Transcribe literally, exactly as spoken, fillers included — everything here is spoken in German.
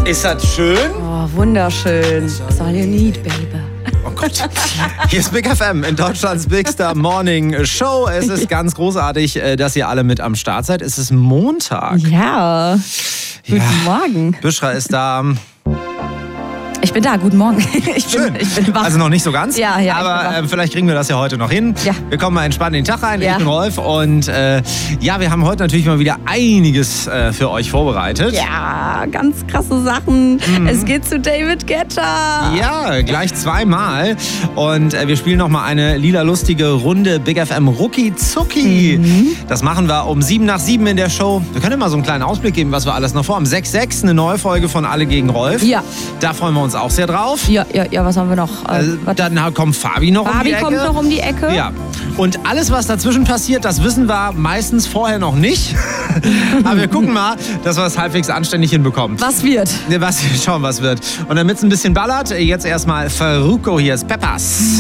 Ist das schön? Oh, wunderschön. That's all you need, baby. Oh Gott. Hier ist Big F M in Deutschlands Big Star Morning Show. Es ist ganz großartig, dass ihr alle mit am Start seid. Es ist Montag. Ja. Guten Ja. Morgen. Büschra ist da. Ich bin da, guten Morgen. Ich Schön. bin, ich bin wach. Also noch nicht so ganz. Ja, ja, ich bin Aber wach. äh, vielleicht kriegen wir das ja heute noch hin. Ja. Wir kommen mal entspannt in den Tag rein. Ja. Ich bin Rolf. Und äh, ja, wir haben heute natürlich mal wieder einiges äh, für euch vorbereitet. Ja, ganz krasse Sachen. Mhm. Es geht zu David Guetta. Ja, gleich zweimal. Und äh, wir spielen noch mal eine lila lustige Runde Big F M Rucki Zucki. Mhm. Das machen wir um sieben nach sieben in der Show. Wir können mal so einen kleinen Ausblick geben, was wir alles noch vorhaben. sechs sechs, eine neue Folge von Alle gegen Rolf. Ja. Da freuen wir uns auch sehr drauf. Ja, ja, ja, was haben wir noch? Äh, Äh, was- dann kommt Fabi noch um Fabi die Ecke. kommt noch um die Ecke. Ja. Und alles, was dazwischen passiert, das wissen wir meistens vorher noch nicht. Aber wir gucken mal, dass wir es halbwegs anständig hinbekommen. Was wird? Ne, was, schauen, was wird. Und damit es ein bisschen ballert, jetzt erstmal Farruko, hier ist Peppers.